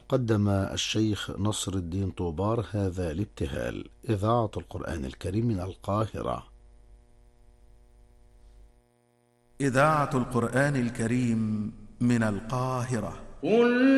قدم الشيخ نصر الدين طوبار هذا الابتهال. إذاعة القرآن الكريم من القاهرة. إذاعة القرآن الكريم من القاهرة. قل